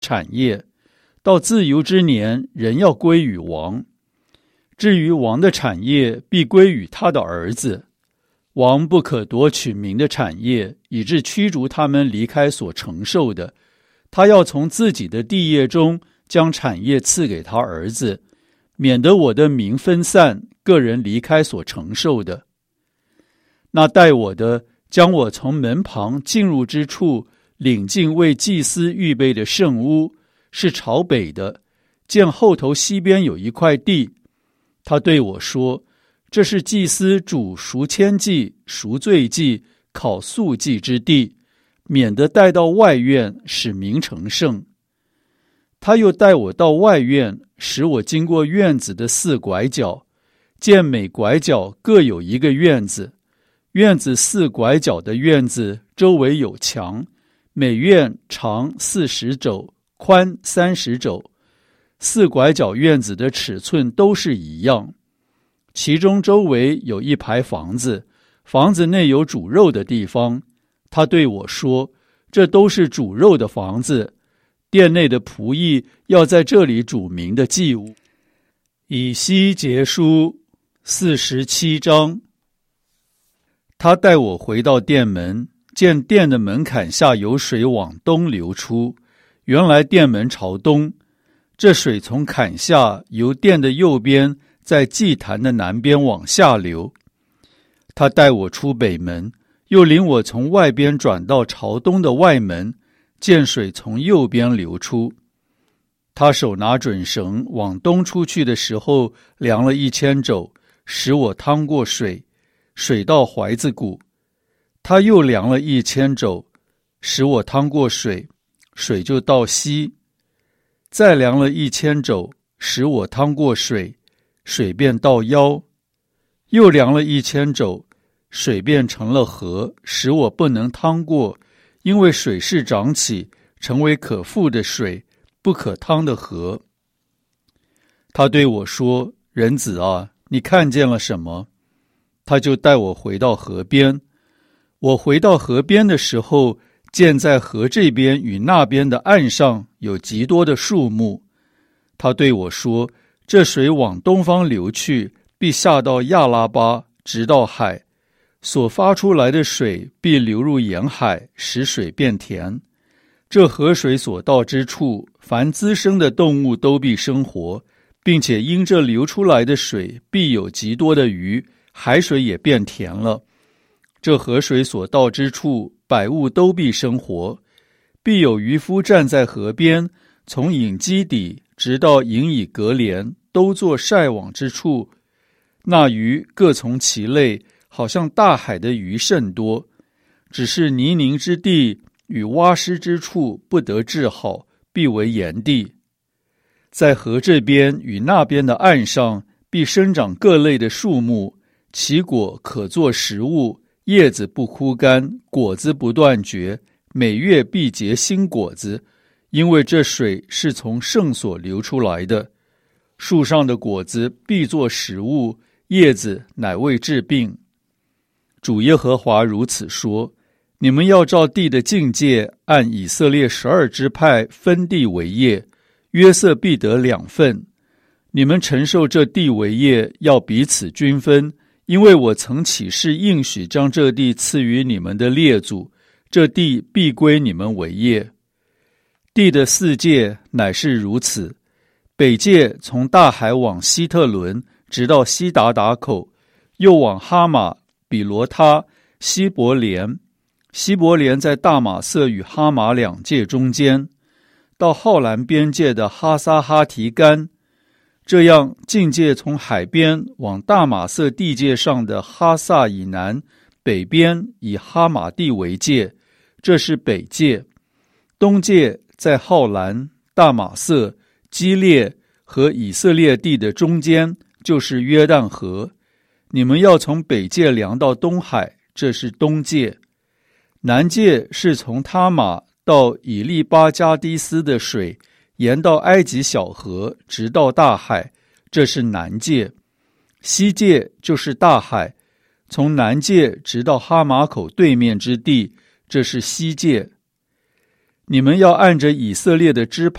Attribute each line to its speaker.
Speaker 1: 产业，到自由之年，人要归于王。至于王的产业，必归于他的儿子。王不可夺取民的产业，以致驱逐他们离开所承受的。他要从自己的地业中将产业赐给他儿子，免得我的民分散，个人离开所承受的。那待我的，将我从门旁进入之处领进为祭司预备的圣屋，是朝北的，见后头西边有一块地。他对我说，这是祭司煮赎愆祭、赎罪祭、烤素祭之地，免得带到外院，使民成圣。他又带我到外院，使我经过院子的4拐角，见每拐角各有一个院子，院子4拐角的院子周围有墙，每院长40肘，宽30肘。4拐角院子的尺寸都是一样。其中周围有一排房子，房子内有煮肉的地方。他对我说，这都是煮肉的房子，殿内的仆役要在这里煮民的祭物。以西结书47章。他带我回到殿门，见殿的门槛下有水往东流出，原来殿门朝东。这水从坎下由殿的右边，在祭坛的南边往下流。他带我出北门，又领我从外边转到朝东的外门，见水从右边流出。他手拿准绳往东出去的时候，量了1000肘，使我趟过水，水到怀子骨。他又量了1000肘，使我趟过水，水就到膝。再量了1000肘，使我趟过水，水便到腰。又量了1000肘，水便成了河，使我不能趟过，因为水势涨起，成为可覆的水，不可趟的河。他对我说，人子啊，你看见了什么？他就带我回到河边。我回到河边的时候，见在河这边与那边的岸上有极多的树木。他对我说，这水往东方流去，必下到亚拉巴，直到海，所发出来的水必流入沿海，使水变甜。这河水所到之处，凡滋生的动物都必生活，并且因这流出来的水必有极多的鱼，海水也变甜了。这河水所到之处，百物都必生活，必有渔夫站在河边，从隐基底直到隐以格连，都做晒网之处。那鱼各从其类，好像大海的鱼甚多，只是泥泞之地与洼湿之处不得治好，必为盐地。在河这边与那边的岸上，必生长各类的树木，其果可作食物，叶子不枯干，果子不断绝，每月必结新果子，因为这水是从圣所流出来的。树上的果子必作食物，叶子乃为治病。主耶和华如此说，你们要照地的境界，按以色列12支派分地为业，约瑟必得2份。你们承受这地为业，要彼此均分，因为我曾起誓应许将这地赐予你们的列祖，这地必归你们为业。地的4界乃是如此：北界从大海往希特伦，直到西达达口，又往哈马、比罗他、希伯莲。希伯莲在大马色与哈马2界中间，到浩兰边界的哈撒哈提干。这样境界从海边往大马色地界上的哈萨以南，北边以哈马地为界，这是北界。东界在浩兰、大马色、基列和以色列地的中间，就是约旦河。你们要从北界量到东海，这是东界。南界是从他玛到以利巴加迪斯的水，沿到埃及小河，直到大海，这是南界。西界就是大海，从南界直到哈马口对面之地，这是西界。你们要按着以色列的支派